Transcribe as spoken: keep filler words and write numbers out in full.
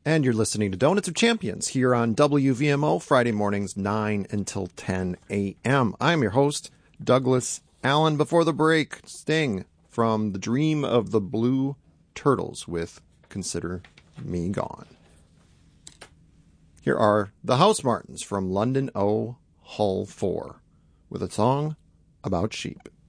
And you're listening to Donuts of Champions here on W V M O, Friday mornings, nine until ten a.m. I'm your host, Douglas Allen. Before the break, Sting from The Dream of the Blue Turtles with Consider Me Gone. Here are the Housemartins from London O. Hull four with a song about sheep.